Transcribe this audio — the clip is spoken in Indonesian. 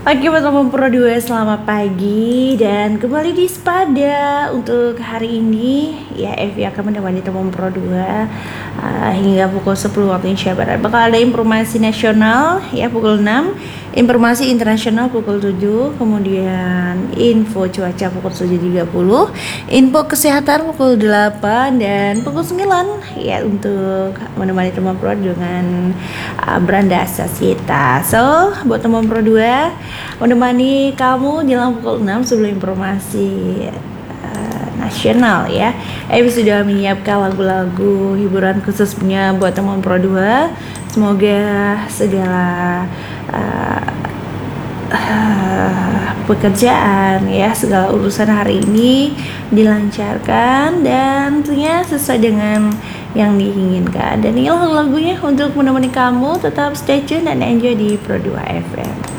Oke, teman-teman Pro 2, selamat pagi dan kembali di Spada. Untuk hari ini ya Evi akan menemani teman Pro 2 hingga pukul 10 waktu Indonesia Barat. Bakal ada informasi nasional ya pukul 6, informasi internasional pukul 7, kemudian info cuaca pukul 7.30, info kesehatan pukul 8 dan pukul 9 ya untuk menemani teman Pro dengan Branda Sasita. So, buat teman Pro 2 menemani kamu jelang pukul 6 sebelum informasi nasional ya. Evi sudah menyiapkan lagu-lagu hiburan khususnya buat teman Pro 2. Semoga segala pekerjaan ya, segala urusan hari ini dilancarkan dan tentunya sesuai dengan yang diinginkan. Dan inilah lagu-lagunya untuk menemani kamu. Tetap stay tune dan enjoy di Pro 2 FM.